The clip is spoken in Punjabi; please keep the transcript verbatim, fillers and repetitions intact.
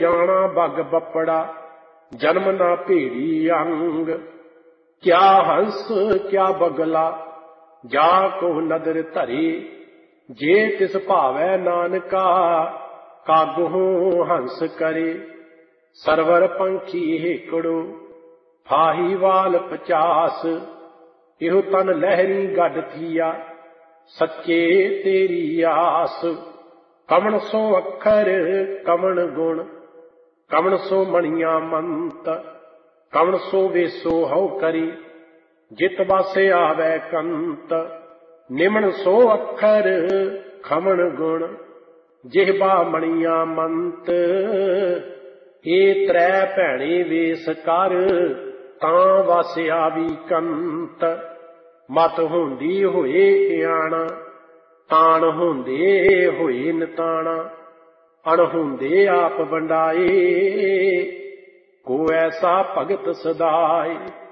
ਜਾਣਾ ਬਗ ਬੱਪੜਾ ਜਨਮ ਨਾ ਭੇੜੀ ਅੰਗ। ਕਿਆ ਹੰਸ ਕਿਆ ਬਗਲਾ ਜਾ ਕੋ ਨਦਰ ਧਰੇ। ਜੇ ਤਿਸ ਭਾਵੈ ਨਾਨਕਾ ਕਾਗੁ ਹੰਸ ਕਰੇ। ਸਰਵਰ ਪੰਖੀ ਹੇਕੜੋ ਫਾਹੀ ਵਾਲ ਪਚਾਸ। ਇਹੋ ਤਨ ਲਹਿਰੀ ਗੱਡ ਥੀਆ ਸੱਚੇ ਤੇਰੀ ਆਸ। ਕਵਣ ਸੋ ਅੱਖਰ ਕਵਣ ਗੁਣ ਕਵਣ ਸੋ ਮਣੀਆਂ ਮੰਤ। ਕਵਣ ਸੋ ਵੇਸੋ ਹਉ ਕਰੀ ਜਿਤ ਵਾਸੇ ਆਵੈ ਕੰਤ। ਨਿਮਣ ਸੋ ਅੱਖਰ ਖਵਣ ਗੁਣ ਜਿਹਬਾ ਮਣੀਆਂ ਮੰਤ। ਇਹ ਤ੍ਰੈ ਭੈਣੇ ਵੇਸ ਕਰ ਤਾਂ ਵਾਸੇ ਆਵੀ ਕੰਤ। ਮਤ ਹੁੰਦੀ ਹੋਏ ਇਆਣਾ ਤਾਣ ਹੁੰਦੇ ਹੋਏ ਨਿਤਾਣਾ। ਅਣਹੁੰਦੇ ਆਪ ਵੰਡਾਏ ਕੋ ਐਸਾ ਭਗਤ ਸਦਾਏ।